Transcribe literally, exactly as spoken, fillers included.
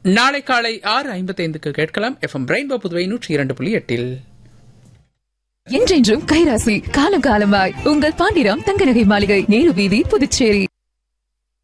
நாளை காலை ஆறு ஐம்பத்தைந்துக்கு கேட்கலாம். எஃப்எம் ரெயின்போ புதுவை நூற்றி இரண்டு புள்ளி எட்டில். என்றென்றும் கைராசி காலம் காலமாய் உங்கள் பாண்டிராம் தங்க நகை மாளிகை, நேரு வீதி, புதுச்சேரி.